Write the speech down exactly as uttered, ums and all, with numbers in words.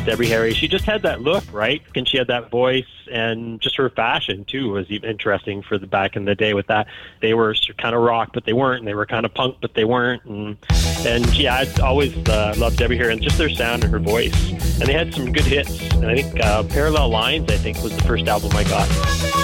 Debbie Harry, she just had that look, right? And she had that voice, and just her fashion, too, was even interesting for the back in the day with that. They were kind of rock, but they weren't, and they were kind of punk, but they weren't. And, and yeah, I always uh, loved Debbie Harry, and just their sound and her voice. And they had some good hits. And I think uh, Parallel Lines, I think, was the first album I got.